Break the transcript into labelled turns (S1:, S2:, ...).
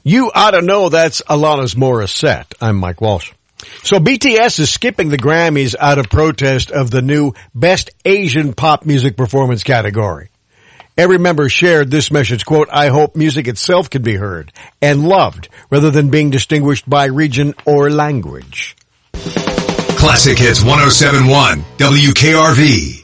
S1: You ought to know that's Alanis Morissette. I'm Mike Walsh. So BTS is skipping the Grammys out of protest of the new Best Asian Pop Music Performance category. Every member shared this message, quote, "I hope music itself can be heard and loved rather than being distinguished by region or language."
S2: Classic Hits 107.1 WKRV.